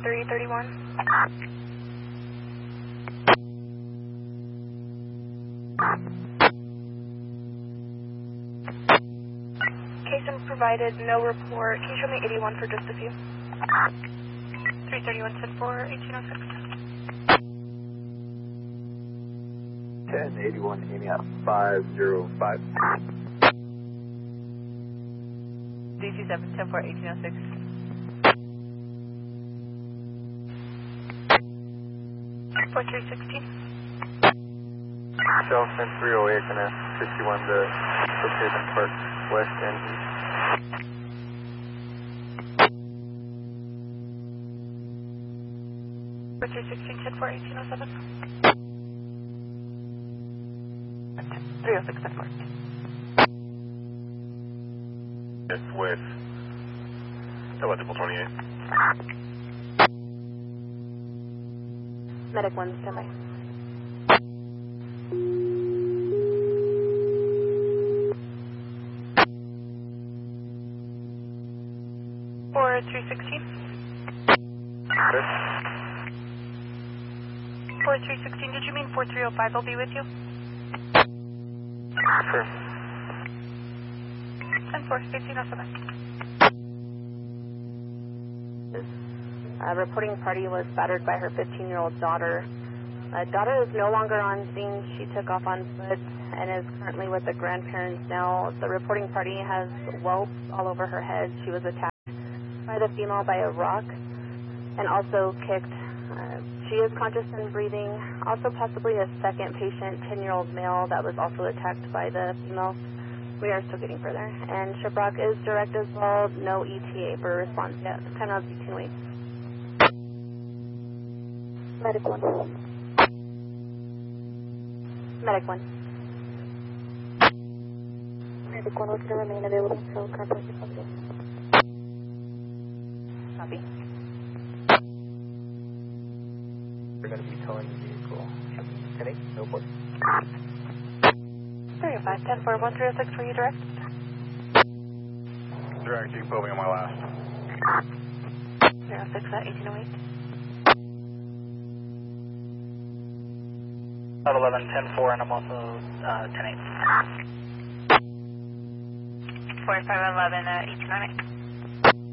331. Cason provided no report. Can you show me 81 for just a few? 331 10 4 1806. 1081 aiming at 505. DC 7 10 4 1806. For 316. Shell sent 308 gonna 61 to Brookhaven Park West and East. For 316 10 4 1807. 306 10 4. It's with eligible 28. Medic 1, standby. For 316. For 316, did you mean 4305 will be with you? Sure. 10 4 1807. A reporting party was battered by her 15-year-old daughter. Daughter is no longer on scene. She took off on foot and is currently with the grandparents now. The reporting party has whelps all over her head. She was attacked by the female by a rock and also kicked. She is conscious and breathing. Also possibly a second patient, 10-year-old male, that was also attacked by the female. We are still getting further. And Shiprock is direct as well. No ETA for response yet. 10 rounds, you can wait. Medic 1. Medic 1. Medic 1 will remain available until current point is possible. Copy. We're going to be towing the vehicle. 10-8, no port. 305 10 4 1306 for you direct. Direct, you can put me on my last. 06 1808. 11 10 4 and I'm also 10 8. 4511 1898.